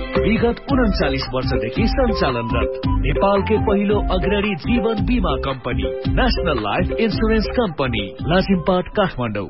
विगत 39 वर्षदेखि सञ्चालनरत नेपालकै पहिलो अग्रणी जीवन बीमा company national life insurance company Lazimpat Kathmandu.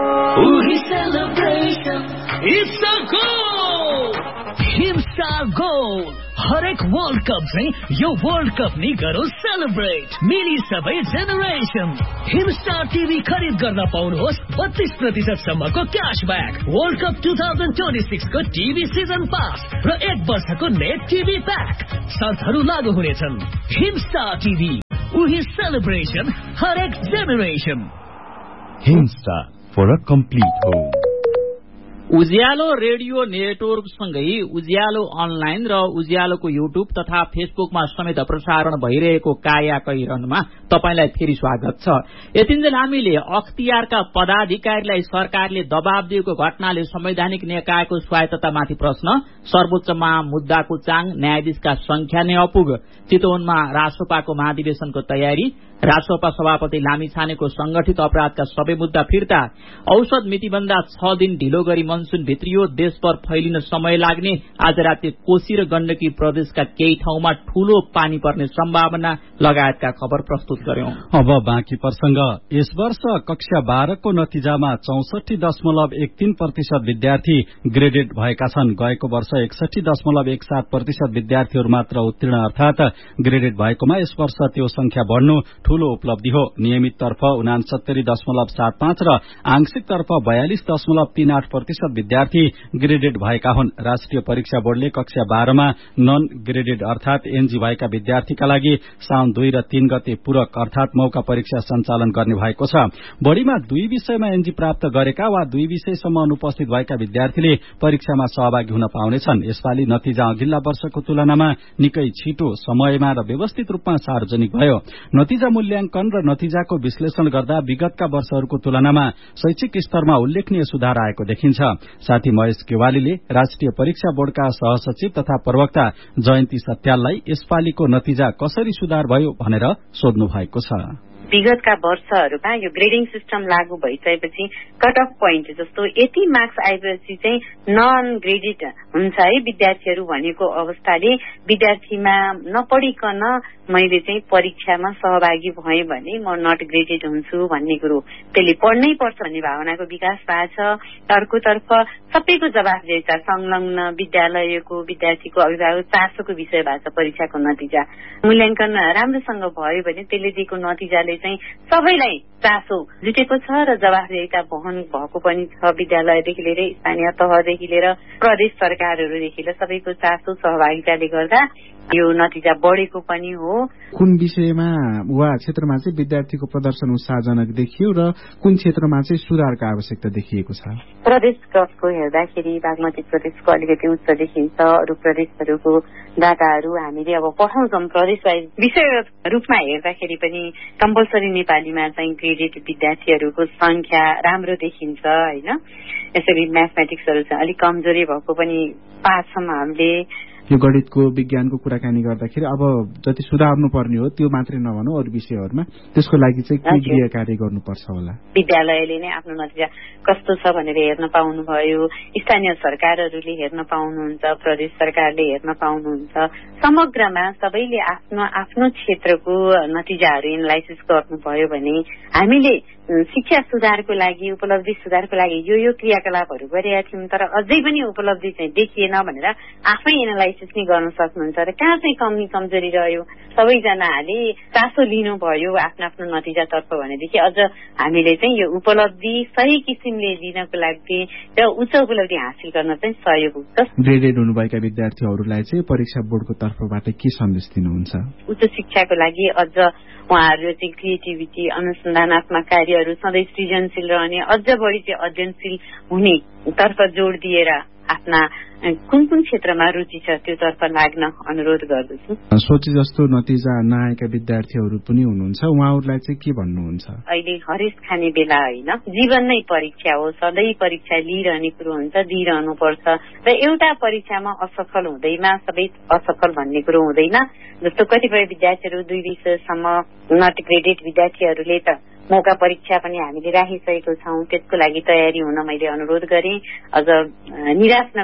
Himstar goal हरेक वर्ल्ड कप चाहिँ यो वर्ल्ड कप नि गरौँ सेलिब्रेट मिली सबै जेनेरेसन। हिमस्टार टिभी खरिद गर्न पाउनुहोस् 32% सम्मको क्याशब्याक, वर्ल्ड कप 2026 को टिभी सिजन पास र 1 वर्षको नेट टिभी प्याक। शर्तहरू लागू हुनेछन्। हिमस्टार टिभी उही सेलिब्रेसन हरेक generation. Himstar for a complete home. Ujyaalo radio network सँगै उज्यालो अनलाइन र उज्यालोको युट्युब तथा फेसबुकमा समेत प्रसारण भइरहेको काया कैरनमा तपाईलाई फेरि स्वागत छ। यतिन्जेल हामीले अख्तियारका पदाधिकारीलाई सरकारले दबाव दिएको घटनाले संवैधानिक निकायको स्वायत्ततामाथि प्रश्न, सर्वोच्चमा मुद्दाको चाङ, न्यायाधीशका संख्या नै अपुग, चितवनमा रासोपाको महाधिवेशनको तयारी, रासोपा सभापति लामिछानेको संगठित अपराधका सबै मुद्दा फिर्ता, औषध मितिभन्दा 6 दिन ढिलो गरी मनसुन भित्रियो, देशभर फैलिन समय लाग्ने, आज राति कोशी र गण्डकी प्रदेशका केही ठाउँमा ठूलो पानी पर्ने सम्भावना लगायतका खबर प्रस्तुत गर्यौं। अब बाँकी प्रसंग। यस वर्ष कक्षा 12 को नतिजामा 64.13% विद्यार्थी ग्रेडेड भएका छन्। गएको वर्ष 61.17% विद्यार्थीहरू मात्र उत्तीर्ण अर्थात ग्रेडेड भएकोमा यस वर्ष त्यो संख्या बढ्नु ठूलो उपलब्धि हो। नियमित तर्फ 69.75 र आंशिक तर्फ 42.38% विद्यार्थी ग्रेडेड भएका हुन्। राष्ट्रिय परीक्षा बोर्डले कक्षा 12 मा नन ग्रेडेड अर्थात एनजी भएका विद्यार्थीका लागि साउन 2 र 3 गते पूरक अर्थात मौका परीक्षा सञ्चालन गर्ने भएको छ। बढ़ीमा 2 विषयमा एनजी प्राप्त गरेका वा 2 विषयसम्म अनुपस्थित भएका विद्यार्थीले परीक्षामा सहभागी हुन पाउनेछन्। यसपालि नतिजा अघिल्ला वर्षको तुलनामा निकै छिटो, समयमा र व्यवस्थित रूपमा सार्वजनिक भयो। नतिजा मूल्याङ्कन र नतिजाको विश्लेषण गर्दा विगतका वर्षहरूको तुलनामा शैक्षिक स्तरमा उल्लेखनीय सुधार आएको देखिन्छ। साथी महेश गेवालीले राष्ट्रिय परीक्षा बोर्डका सहसचिव तथा प्रवक्ता जयन्ती सत्याललाई यसपालिको नतिजा कसरी सुधार भयो भनेर सोध्नु भएको छ। विगतका वर्षहरूमा यो ग्रेडिङ सिस्टम लागू भइसकेपछि कट अफ पोइन्ट जस्तो यति मार्क्स आएपछि चाहिँ नन ग्रेडेड हुन्छ है विद्यार्थीहरू भनेको अवस्थाले विद्यार्थीमा नपढिकन मैले चाहिँ परीक्षामा सहभागी भएँ भने म नट ग्रेडेड हुन्छु भन्ने कुरो, त्यसले पढ्नै पर्छ भन्ने भावनाको विकास भएको छ। अर्कोतर्फ सबैको जवाफदेहिता संलग्न विद्यालयको विद्यार्थीको अभिभावक चासोको विषय भएको छ। परीक्षाको नतिजा मूल्याङ्कन राम्रोसँग भयो भने त्यसले दिएको नतिजाले चाहिँ सबैलाई चासो जुटेको छ र जवाफदेहिता वहन भएको पनि छ। विद्यालयदेखि लिएर स्थानीय तहदेखि लिएर प्रदेश सरकारहरूदेखि लिएर सबैको चासो सहभागिताले गर्दा यो नतिजा बढेको पनि हो। कुन विषयमा वा क्षेत्रमा चाहिँ विद्यार्थीको प्रदर्शन उत्साहजनक देखियो र कुन क्षेत्रमा चाहिँ सुधारको आवश्यकता देखिएको छ? प्रदेश कक्षको हेर्दाखेरि बागमती प्रदेशको अलिकति उच्च देखिन्छ। अरू प्रदेशहरूको डाटाहरू हामीले अब पठाउँछौँ प्रदेश वाइज विषय रूपमा हेर्दाखेरि पनि कम्पलसरी नेपालीमा चाहिँ ग्रेडेड विद्यार्थीहरूको संख्या राम्रो देखिन्छ होइन। यसरी म्याथमेटिक्सहरू चाहिँ अलिक कमजोरी भएको पनि पाछौँ हामीले। यो गणितको विज्ञानको कुराकानी गर्दाखेरि अब जति सुधार्नु पर्ने हो त्यो मात्रै नभनौँ, अरू विषयहरूमा त्यसको लागि चाहिँ के गृह कार्य गर्नुपर्छ होला? विद्यालयले नै आफ्नो नतिजा कस्तो छ भनेर हेर्न पाउनुभयो, स्थानीय सरकारहरूले हेर्न पाउनुहुन्छ, प्रदेश सरकारले हेर्न पाउनुहुन्छ। समग्रमा सबैले आफ्नो आफ्नो क्षेत्रको नतिजाहरू एनालाइसिस गर्नुभयो भने हामीले शिक्षा सुधारको लागि, उपलब्धि सुधारको लागि यो क्रियाकलापहरू गरिरहेका थियौँ, तर अझै पनि उपलब्धि चाहिँ देखिएन भनेर आफै एनालाइसिस नै गर्न सक्नुहुन्छ। र कहाँ चाहिँ कमी कमजोरी रह्यो सबैजनाले चासो लिनुभयो आफ्नो आफ्नो नतिजातर्फ भनेदेखि अझ हामीले चाहिँ यो उपलब्धि सही किसिमले लिनको लागि र उच्च उपलब्धि हासिल गर्न चाहिँ सहयोग हुन्छ। ग्रेडेड हुनुभएका विद्यार्थीहरूलाई चाहिँ परीक्षा बोर्डको तर्फबाट के सन्देश दिनुहुन्छ? उच्च शिक्षाको लागि अझ उहाँहरू चाहिँ क्रिएटिभिटी, अनुसन्धानात्मक कार्यहरू सधैँ सृजनशील रहने, अझ बढी चाहिँ अध्ययनशील हुने तर्फ जोड़ दिएर आफ्ना कुन कुन क्षेत्रमा रुचि छ त्योतर्फ लाग्न अनुरोध गर्दछु। सोचे जस्तो नतिजा नआएका विद्यार्थीहरू पनि हुनुहुन्छ, उहाँहरूलाई चाहिँ के भन्नुहुन्छ? अहिले हरेस खाने बेला होइन, जीवन नै परीक्षा हो, सधैँ परीक्षा लिइरहने कुरो हुन्छ, दिइरहनुपर्छ र एउटा परीक्षामा असफल हुँदैमा सबै असफल भन्ने कुरो हुँदैन। जस्तो कतिपय विद्यार्थीहरू 2 विषयसम्म नट ग्रेडेड विद्यार्थीहरूले त मौका परीक्षा पनि हामीले राखिसकेको छौँ, त्यसको लागि तयारी हुन मैले अनुरोध गरेँ। अझ निराश नभइकन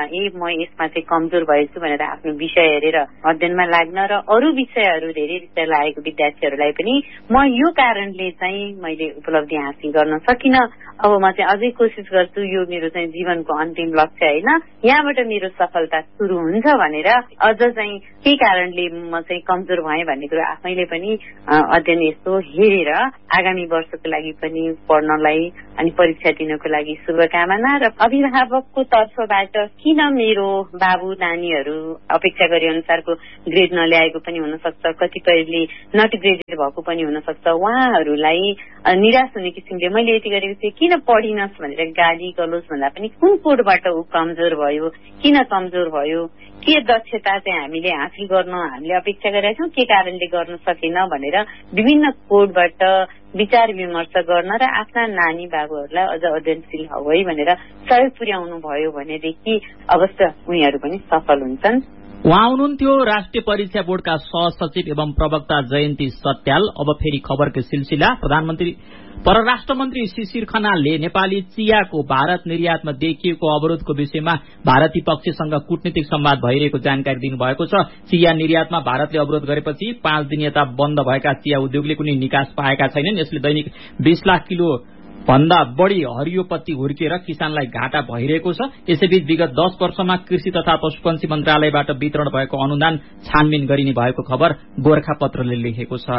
म यसमा चाहिँ कमजोर भएछु भनेर आफ्नो विषय हेरेर अध्ययनमा लाग्न र अरू विषयहरू धेरै विषय लागेको विद्यार्थीहरूलाई पनि म यो कारणले चाहिँ मैले उपलब्धि हासिल गर्न सकिनँ, अब म चाहिँ अझै कोसिस गर्छु, यो मेरो चाहिँ जीवनको अन्तिम लक्ष्य होइन, यहाँबाट मेरो सफलता सुरु हुन्छ भनेर अझ चाहिँ के कारणले म चाहिँ कमजोर भएँ भन्ने कुरो आफैले पनि अध्ययन यस्तो हेरेर आगामी वर्षको लागि पनि पढ्नलाई अनि परीक्षा दिनको लागि शुभकामना। र अभिभावकको तर्फबाट किन मेरो बाबु नानीहरू अपेक्षा गरे अनुसारको ग्रेड नल्याएको पनि हुन सक्छ, कतिपयले नट ग्रेडेड भएको पनि हुन सक्छ, उहाँहरूलाई निराश हुने किसिमले मैले यति गरेको थिएँ किन पढिनस् भनेर गाली गलोस् भन्दा पनि कुन कोडबाट ऊ कमजोर भयो, किन कमजोर भयो, के दक्षता चाहिँ हामीले हासिल गर्न हामीले अपेक्षा गरेका छौँ, के कारणले गर्न सकेन भनेर विभिन्न कोडबाट विचार विमर्श गर्न र आफ्ना नानी बाबुहरूलाई अझ अध्ययनशील हौ है भनेर सहयोग पुर्याउनु भयो भनेदेखि अवश्य उनीहरू पनि सफल हुन्छन्। उहाँ हुनुहुन्थ्यो राष्ट्रिय परीक्षा बोर्डका सहसचिव एवं प्रवक्ता जयन्ती सत्याल। अब फेरि खबरको सिलसिला। परराष्ट्र मन्त्री शिशिर खनालले नेपाली चियाको भारत निर्यातमा देखिएको अवरोधको विषयमा भारतीय पक्षसँग कूटनीतिक संवाद भइरहेको जानकारी दिनुभएको छ। चिया निर्यातमा भारतले अवरोध गरेपछि 5 दिन यता बन्द भएका चिया उद्योगले कुनै निकास पाएका छैनन्। यसले दैनिक 20 लाख किलो भन्दा बढ़ी हरियो पत्ती हुर्किएर किसानलाई घाटा भइरहेको छ। यसैबीच विगत 10 वर्षमा कृषि तथा पशुपन्छी मन्त्रालयबाट वितरण भएको अनुदान छानबिन गरिने भएको खबर गोरखापत्रले लेखेको छ।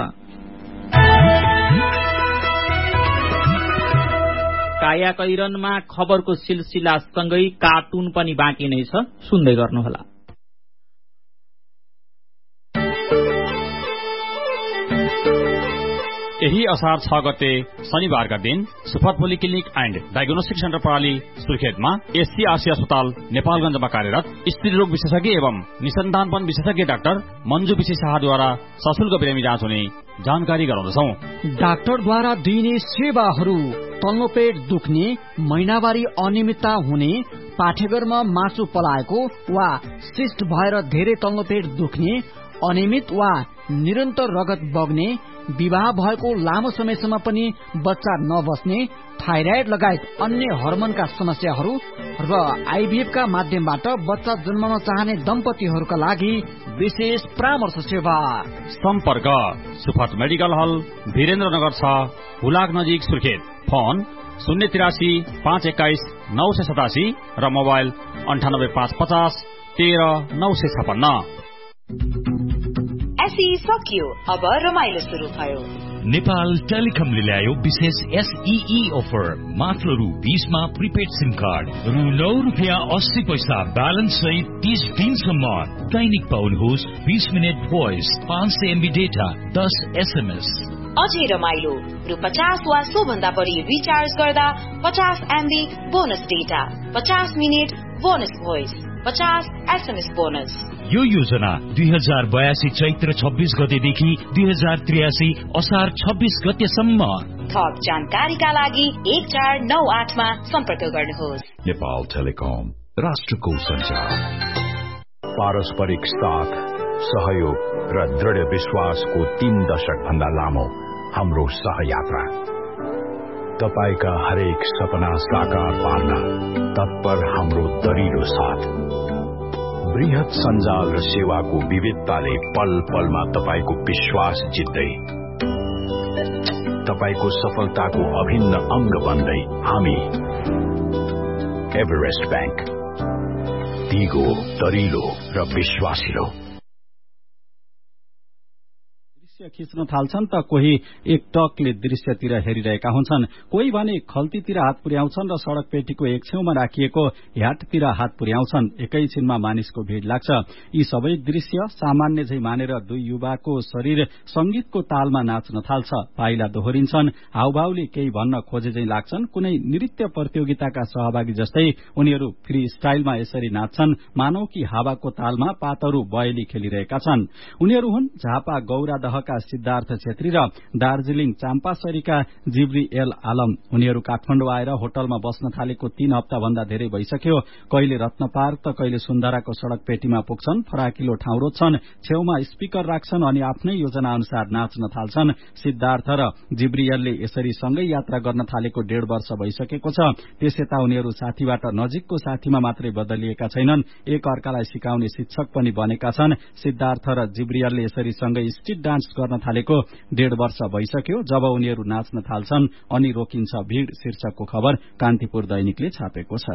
कायाकैरनमा खबरको सिलसिला सँगै कार्टुन पनि बाँकी नै छ, सुन्दै गर्नुहोला। यही असार 6 गते शनिबारका दिन super polyclinic and diagnostic centre प्रणाली सुर्खेतमा एससीआरसी अस्पताल नेपालगञ्जमा कार्यरत स्त्री रोग विशेषज्ञ एवं निसन्तानपन विशेषज्ञ डाक्टर मञ्जु विशेष शाहद्वारा सशुल्क बिरामी जाँच हुने जानकारी गराउँदछौं। डाक्टरद्वारा दिइने सेवाहरू तल्लो पेट दुख्ने, महिनावारी अनियमितता हुने, पाठेघरमा मासु पलाएको वा सिस्ट भएर धेरै तल्लो पेट दुख्ने, अनियमित वा निरन्तर रगत बग्ने, विवाह भएको लामो समयसम्म पनि बच्चा नबस्ने, थाइराइड लगायत अन्य हर्मोनका समस्याहरू र आइभीएफ का माध्यमबाट बच्चा जन्माउन चाहने दम्पतिहरूका लागि विशेष परामर्श सेवा। सम्पर्क सुफट मेडिकल हल, वीरेन्द्रनगर 6, हुलाक नजिक सुर्खेत। फोन 083 521 987 र मोबाइल 98 550 13 956। एसई सकियो, अब रमाइलो शुरू भयो। नेपाल टेलिकमले ल्यायो विशेष एसईई अफर। मात्र रु20 मा प्रिपेड सिम कार्ड, रु9.80 ब्यालेन्स सहित 30 दिनसम्म। दैनिक पाउनुहोस् 20 minute voice, 500 MB data, 10 SMS। अझै रमाइलो, रु50 वा सो भन्दा बढी रिचार्ज गर्दा 50 MB bonus data, 50 minute bonus voice, 50 SMS bonus. यो योजना 2082 चैत्र 26 गतेदेखि 2083 असार 26 गतेसम्म। थप जानकारीका लागि 1498 मा सम्पर्क गर्नुहोस्। नेपाल टेलिकम, राष्ट्रको संचार। पारस्परिक साथ, सहयोग र दृढ विश्वासको 3 दशक भन्दा लामो हाम्रो सहयात्रा। तपाईका हरेक सपना साकार पार्न तत्पर हाम्रो दरिलो साथ। बृहत सञ्जाल र सेवाको विविधताले पल पलमा तपाईको विश्वास जित्दै, तपाईको सफलताको अभिन्न अंग बन्दै हामी एभरेस्ट बैंक, दिगो, दरिलो र विश्वासिलो। खिच्न थाल्छन् त कोही एक टकले दृश्यतिर हेरिरहेका हुन्छन्, कोही भने खल्तीतिर हात पुर्याउँछन् र सड़क पेटीको एक छेउमा राखिएको ह्याटतिर हात पुर्याउँछन्। एकैछिनमा मानिसको भीड़ लाग्छ। यी सबै दृश्य सामान्य झै मानेर दुई युवाको शरीर संगीतको तालमा नाच्न थाल्छ। पाइला दोहोरिन्छन्, हाउभाउले केही भन्न खोजे झै लाग्छन्। कुनै नृत्य प्रतियोगिताका सहभागी जस्तै उनीहरू फ्री स्टाइलमा यसरी नाच्छन् मानौ कि हावाको तालमा पातहरू बयली खेलिरहेका छन्। उनीहरू हुन् झापा गौरादहका नेपालका सिद्धार्थ छेत्री र दार्जीलिङ चाम्पासरीका जिब्री एल आलम। उनीहरू काठमाडौँ आएर होटलमा बस्न थालेको 3 हप्ता भन्दा धेरै भइसक्यो। कहिले रत्न पार्क त कहिले सुन्दराको सड़क पेटीमा पुग्छन्, फराकिलो ठाउँ रोज्छन्, छेउमा स्पिकर राख्छन् अनि आफ्नै योजना अनुसार नाच्न थाल्छन्। सिद्धार्थ र जिब्रियलले यसरी सँगै यात्रा गर्न थालेको 1.5 वर्ष भइसकेको छ। त्यसयता उनीहरू साथीबाट नजिकको साथीमा मात्रै बदलिएका छैनन्, एक अर्कालाई सिकाउने शिक्षक पनि बनेका छन्। सिद्धार्थ र जिब्रियलले यसरी सँगै स्ट्रीट डान्स गर्न थालेको 1.5 वर्ष भइसक्यो। जब उनीहरू नाच्न थाल्छन् अनि रोकिन्छ भीड़ शीर्षकको खबर कान्तिपुर दैनिकले छापेको छ।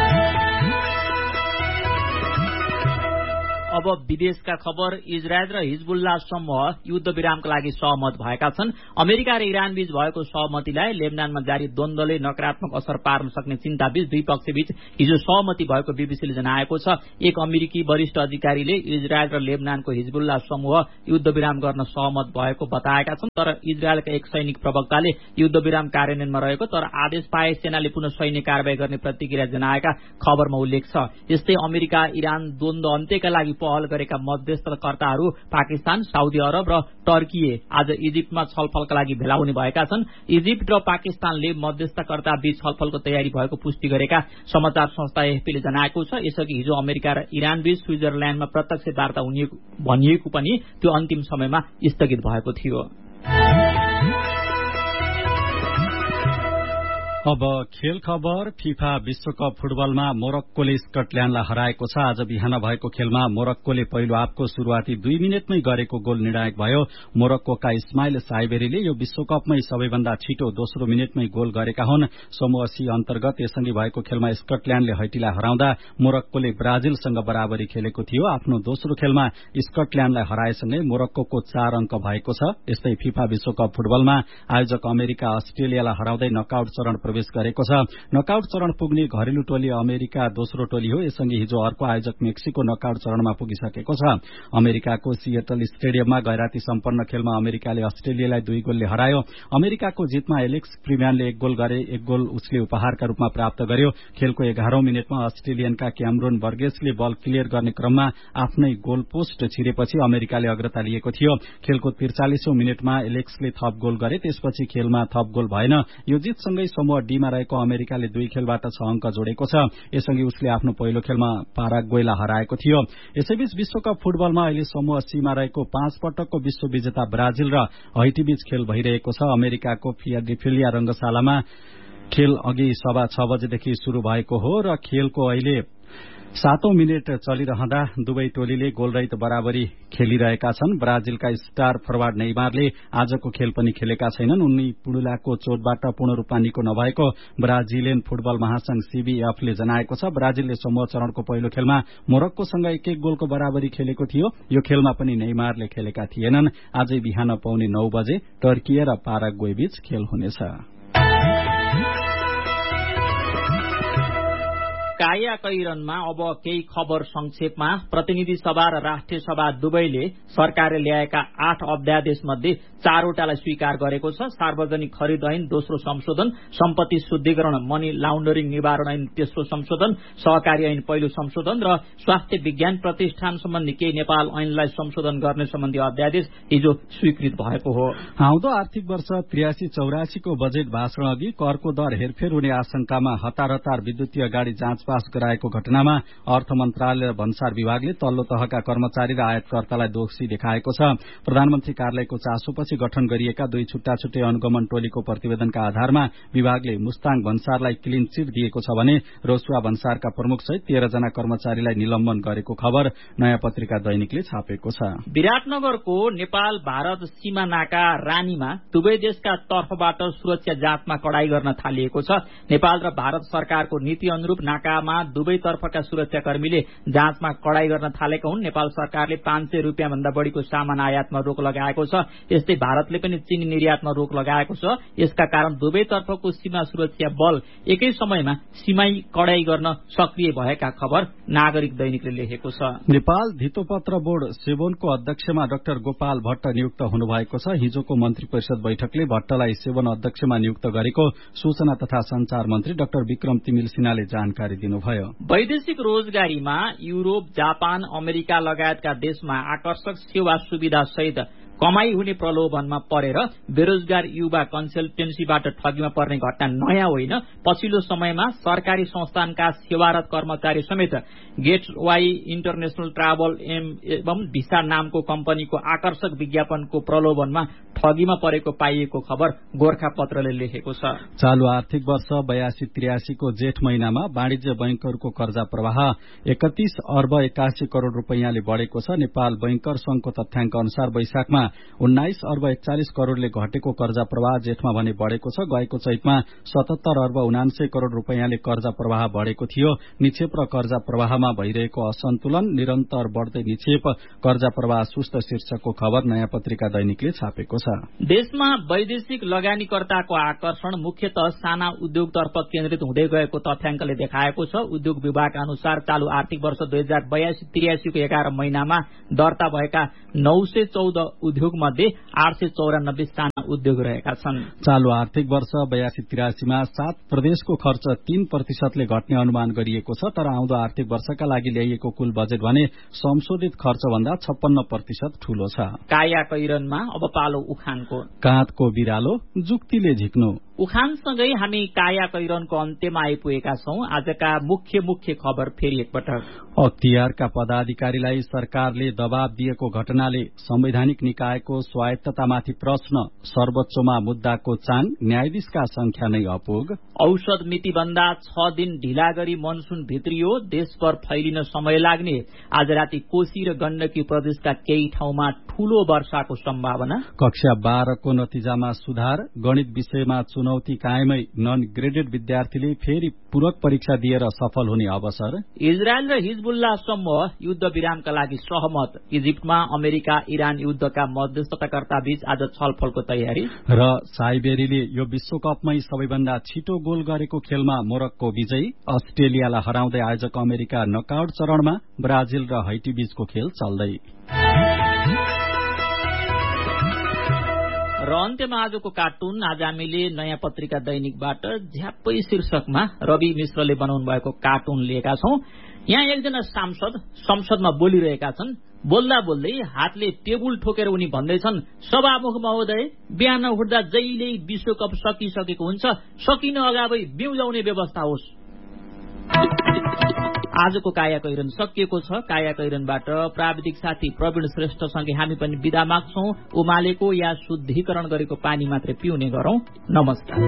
अब विदेशका खबर। इजरायल र हिजबुल्लाह समूह युद्ध विरामका लागि सहमत भएका छन्। अमेरिका र इरान बीच भएको सहमतिलाई लेबनानमा जारी द्वन्द्वले नकारात्मक असर पार्न सक्ने चिन्ता बीच दुई पक्षबीच हिजो सहमति भएको बीबीसीले जनाएको छ। एक अमेरिकी वरिष्ठ अधिकारीले इजरायल र लेबनानको हिजबुल्लाह समूह युद्ध विराम गर्न सहमत भएको बताएका छन्। तर इजरायलका एक सैनिक प्रवक्ताले युद्ध विराम कार्यान्वयनमा रहेको तर आदेश पाए सेनाले पुनः सैन्य कारवाही गर्ने प्रतिक्रिया जनाएका खबरमा उल्लेख छ। यस्तै अमेरिका इरान द्वन्द्व अन्त्यका लागि पहल गरेका मध्यस्थकर्ताहरू पाकिस्तान, साउदी अरब र टर्कीले आज इजिप्टमा छलफलका लागि भेला हुने भएका छन्। इजिप्ट र पाकिस्तानले मध्यस्थकर्ता बीच छलफलको तयारी भएको पुष्टि गरेका समाचार संस्था एएफपीले जनाएको छ। यसअघि हिजो अमेरिका र इरान बीच स्विजरल्याण्डमा प्रत्यक्ष वार्ता भनिएको पनि त्यो अन्तिम समयमा स्थगित भएको थियो। अब खेल खबर। फिफा विश्वकप फुटबलमा मोरक्कोले स्कटल्याण्डलाई हराएको छ। आज बिहान भएको खेलमा मोरक्कोले पहिलो हाफको शुरूआती 2 मिनेटमै गरेको गोल निर्णायक भयो। मोरक्कोका इस्माइल साइबेरीले यो विश्वकपमै सबैभन्दा छिटो दोस्रो मिनेटमै गोल गरेका हुन्। समूह सी अन्तर्गत यसअघि भएको खेलमा स्कटल्याण्डले हैटीलाई हराउँदा मोरक्कोले ब्राजिलसँग बराबरी खेलेको थियो। आफ्नो दोस्रो खेलमा स्कटल्याण्डलाई हराएसँगै मोरक्कोको 4 अंक भएको छ। यस्तै फिफा विश्वकप फुटबलमा आयोजक अमेरिका अस्ट्रेलियालाई हराउँदै नकआउट चरण प्रवेश गरेको छ। नकआउट चरण पुग्ने घरेलु टोली अमेरिका दोस्रो टोली हो। यसअघि हिजो अर्को आयोजक मेक्सिको नकआउट चरणमा पुगिसकेको छ। अमेरिकाको सिएटल स्टेडियममा गैराती सम्पन्न खेलमा अमेरिकाले अस्ट्रेलियालाई 2 गोलले हरायो। अमेरिकाको जितमा एलेक्स प्रिम्यानले 1 गोल गरे। 1 गोल उसले उपहारका रूपमा प्राप्त गर्यो। खेलको 11औं मिनेटमा अस्ट्रेलियनका क्यामरोन बर्गेसले बल क्लियर गर्ने क्रममा आफ्नै गोल पोस्ट छिरेपछि अमेरिकाले अग्रता लिएको थियो। खेलको 43औं मिनेटमा एलेक्सले थप गोल गरे। त्यसपछि खेलमा थप गोल भएन। यो जितसँगै समूह डीमा रहेको अमेरिकाले 2 खेलबाट 6 अंक जोडेको छ। यसअघि उसले आफ्नो पहिलो खेलमा पाराग्वेलाई हराएको थियो। यसैबीच विश्वकप फुटबलमा अहिले समूह सीमा रहेको 5 पटकको विश्व विजेता ब्राजिल र हैटी बीच खेल भइरहेको छ। अमेरिकाको फिलाडेल्फिया रंगशालामा खेल अघि 6:15 बजेदेखि शुरू भएको हो र खेलको अहिले 7औं मिनेट चलिरहँदा दुवै टोलीले गोलरहित बराबरी खेलिरहेका छन्। ब्राजिलका स्टार फरवार्ड नेइमारले आजको खेल पनि खेलेका छैनन्। उनी पुडुलाको चोटबाट पूर्ण रूपमा निको नभएको ब्राजिलियन फुटबल महासंघ सीबीएफले जनाएको छ। ब्राजिलले समूह चरणको पहिलो खेलमा मोरक्कोसँग 1-1 गोलको बराबरी खेलेको थियो। यो खेलमा पनि नेइमारले खेलेका थिएनन्। आजै बिहान 9:15 बजे टर्की र पाराग्वे बीच खेल हुनेछ। काया कैरनमा अब केही खबर संक्षेपमा। प्रतिनिधि सभा र राष्ट्रिय सभा दुवैले सरकारले ल्याएका 8 अध्यादेश मध्ये 4वटालाई स्वीकार गरेको छ। सार्वजनिक खरिद ऐन दोस्रो संशोधन, सम्पत्ति शुद्धिकरण मनी लाउन्डरिङ निवारण ऐन तेस्रो संशोधन, सहकारी ऐन पहिलो संशोधन र स्वास्थ्य विज्ञान प्रतिष्ठान सम्बन्धी केही नेपाल ऐनलाई संशोधन गर्ने सम्बन्धी अध्यादेश हिजो स्वीकृत भएको हो। आउँदो आर्थिक वर्ष 83-84 को बजेट भाषण अघि करको दर हेरफेर हुने आशंकामा हतार विद्युतीय गाड़ी जाँच पास गराएको घटनामा अर्थ मन्त्रालय र भन्सार विभागले तल्लो तहका कर्मचारी र आयातकर्तालाई दोषी देखाएको छ। प्रधानमन्त्री कार्यालयको चासोपछि गठन गरिएका 2 छुट्टा-छुट्टै अनुगमन टोलीको प्रतिवेदनका आधारमा विभागले मुस्ताङ भन्सारलाई क्लिन चिट दिएको छ भने रोसुवा भन्सारका प्रमुख सहित 13 जना कर्मचारीलाई निलम्बन गरेको खबर नयाँ पत्रिका दैनिकले छापेको छ। विराटनगरको नेपाल भारत सीमा नाका रानीमा दुवै देशका तर्फबाट सुरक्षा जाँचमा कडाई गर्न थालिएको छ। नेपाल र भारत सरकारको नीति अनुरूप नाकामा दुवै तर्फका सुरक्षाकर्मीले जाँचमा कडाई गर्न थालेका हुन्। नेपाल सरकारले 500 रुपियाँ भन्दा बढ़ीको सामान आयातमा रोक लगाएको छ। यस्तै भारतले पनि चिनी निर्यातमा रोक लगाएको छ। यसका कारण दुवै तर्फको सीमा सुरक्षा बल एकै समयमा सीमाई कडाई गर्न सक्रिय भएका खबर नागरिक दैनिकले लेखेको छ। नेपाल धितोपत्र बोर्ड सेबोनको अध्यक्षमा डाक्टर गोपाल भट्ट नियुक्त हुनुभएको छ। हिजोको मन्त्री परिषद बैठकले भट्टलाई सेबोन अध्यक्षमा नियुक्त गरेको सूचना तथा संचार मन्त्री डाक्टर विक्रम तिमिल सिन्हाले जानकारी दिनुभयो। वैदेशिक रोजगारीमा युरोप, जापान, अमेरिका लगायतका देशमा आकर्षक सेवा सुविधा सहित कमाई हुने प्रलोभनमा परेर बेरोजगार युवा कन्सल्टेन्सीबाट ठगीमा पर्ने घटना नयाँ होइन। पछिल्लो समयमा सरकारी संस्थानका सेवारत कर्मचारी समेत गेटवाई इन्टरनेशनल ट्राभल एवं भिसा नामको कम्पनीको आकर्षक विज्ञापनको प्रलोभनमा ठगीमा परेको पाइएको खबर गोरखापत्रले लेखेको छ। चालू आर्थिक वर्ष 82-83 को जेठ महिनामा वाणिज्य बैंकहरूको कर्जा प्रवाह 31 अर्ब 81 करोड़ रूपैयाँले बढ़ेको छ। नेपाल बैंकर संघको तथ्याङ्क अनुसार वैशाखमा 19 अर्ब 41 करोड़ले घटेको कर्जा प्रवाह जेठमा भने बढ़ेको छ। गएको चैतमा 77 अर्ब 79 करोड़ रूपैयाँले कर्जा प्रवाह बढ़ेको थियो। निक्षेप र कर्जा प्रवाहमा भइरहेको असन्तुलन, निरन्तर बढ़दै निक्षेप, कर्जा प्रवाह सुस्त शीर्षकको खबर नयाँ पत्रिका दैनिकले छापेको छ। देशमा वैदेशिक लगानीकर्ताको आकर्षण मुख्यतः साना उद्योगतर्फ केन्द्रित हुँदै गएको तथ्याङ्कले देखाएको छ। उद्योग विभाग अनुसार चालू आर्थिक वर्ष 2082-83 को 11 महिनामा दर्ता भएका 914 उद्योग मध्ये 894 साना उद्योग रहेका छन्। चालू आर्थिक वर्ष 82-83 मा 7 प्रदेशको खर्च 3% ले घट्ने अनुमान गरिएको छ। तर आउँदो आर्थिक वर्षका लागि ल्याइएको कुल बजेट भने संशोधित खर्च भन्दा 56% ठूलो छ। काया कैरनमा अब पालो उखानको। काँधको बिरालो जुक्तिले झिक्नु। उखानसँगै हामी काया कैरनको अन्त्यमा आइपुगेका छौं। आजका मुख्य खबर फेरि एकपटक। अख्तियारका पदाधिकारीलाई सरकारले दबाव दिएको घटनाले संवैधानिक निकायको स्वायत्ततामाथि प्रश्न, सर्वोच्चमा मुद्दाको चाङ, न्यायाधीशका संख्या नै अपुग। औषध मितिभन्दा 6 दिन ढिला गरी मनसून भित्रियो, देशभर फैलिन समय लाग्ने। आज राति कोशी र गण्डकी प्रदेशका केही ठाउँमा ठूलो वर्षाको सम्भावना। कक्षा 12 को नतिजामा सुधार, गणित विषयमा चुनौती कायमै, नन ग्रेडेड विद्यार्थीले फेरि पूरक परीक्षा दिएर सफल हुने अवसर। इजरायल र हिजबुल्लाह समूह युद्ध विरामका लागि सहमत। इजिप्टमा अमेरिका इरान युद्धका मध्यस्थताकर्ता बीच आज छलफलको तयारी। र साइबेरीले यो विश्वकपमै सबैभन्दा छिटो गोल गरेको खेलमा मोरक्को विजयी। अस्ट्रेलियालाई हराउँदै आयोजक अमेरिका नकआउट चरणमा, ब्राजिल र हैटी बीचको खेल चल्दै। र अन्त्यमा आजको कार्टुन। आज हामीले नयाँ पत्रिका दैनिकबाट झ्याप्पै शीर्षकमा रवि मिश्रले बनाउनु भएको कार्टुन लिएका छौं। यहाँ एकजना सांसद संसदमा बोलिरहेका छन्। बोल्दा बोल्दै हातले टेबुल ठोकेर उनी भन्दैछन्, सभामुख महोदय, बिहान उठ्दा जहिल्यै विश्वकप सकिसकेको हुन्छ, सकिन अगावै बिउजाउने व्यवस्था होस्। आजको काया कैरन सकिएको छ। काया कैरनबाट प्राविधिक साथी प्रवीण श्रेष्ठसँगै हामी पनि बिदा माग्छौं। उमालेको या शुद्धिकरण गरेको पानी मात्रै पिउने गरौं। नमस्कार।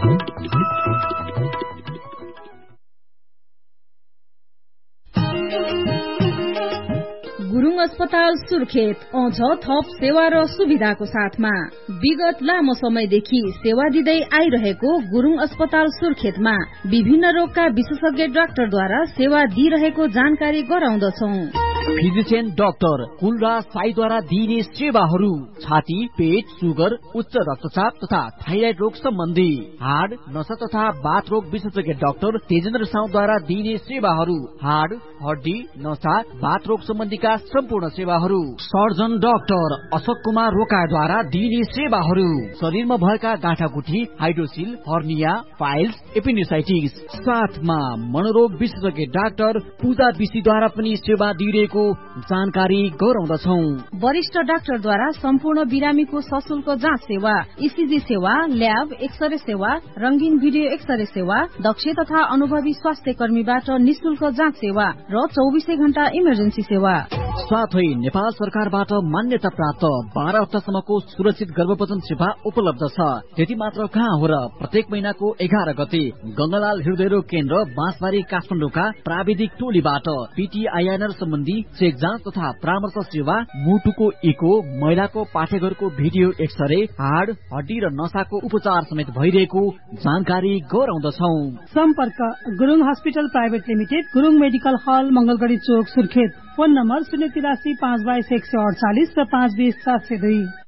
गुरुङ अस्पताल सुर्खेत आउँछ थप सेवा र सुविधाको साथमा। विगत लामो समयदेखि सेवा दिँदै आइरहेको गुरुङ अस्पताल सुर्खेतमा विभिन्न रोगका विशेषज्ञ डाक्टरद्वारा सेवा दिइरहेको जानकारी गराउँदछौं। फिजिशियन डाक्टर कुलराज साईद्वारा दिइने सेवाहरू: छाती, पेट, सुगर, उच्च रक्तचाप तथा थाइराइड रोग सम्बन्धी, हाड, नसा तथा बाथ रोग विशेषज्ञ डाक्टर तेजेन्द्र साउद्वारा दिइने सेवाहरू: हाड, हड्डी, नसा, बाथ रोग सम्बन्धीका सम्पूर्ण सेवाहरू। सर्जन डाक्टर अशोक कुमार रोकाद्वारा दिइने सेवाहरू: शरीरमा भएका गाँठागुठी, हाइड्रोसिल, हर्निया, फाइल्स, एपेन्डिसाइटिस। साथमा मनोरोग विशेषज्ञ डाक्टर पूजा विशीद्वारा पनि सेवा दिइरहेको जानकारी गराउँदछौं। वरिष्ठ डाक्टरद्वारा सम्पूर्ण बिरामीको सशुल्क जाँच सेवा, इसिजी सेवा, ल्याब, एक्सरे सेवा, रंगीन भिडियो एक्सरे सेवा, दक्ष तथा अनुभवी स्वास्थ्य कर्मीबाट निशुल्क जाँच सेवा र 24 घण्टा इमर्जेन्सी सेवा। साथै नेपाल सरकारबाट मान्यता प्राप्त 12 हप्तासम्मको सुरक्षित गर्भपतन सेवा उपलब्ध छ। त्यति मात्र कहाँ हो र, प्रत्येक महिनाको 11 गते गंगालाल हृदयरोग केन्द्र बाँसबारी काठमाडौँका प्राविधिक टोलीबाट पीटीआईएनआर सम्बन्धी चेक जाँच तथा परामर्श सेवा, मुटुको इको, महिलाको पाठेघरको भिडियो एक्सरे, हाड, हड्डी र नसाको उपचार समेत भइरहेको जानकारी गराउँदछौं। सम्पर्क Gurung hospital private limited, Gurung medical हल, मंगलगढ़ी चोक, सुर्खेत। फोन नम्बर 083 522 148 र 520 702।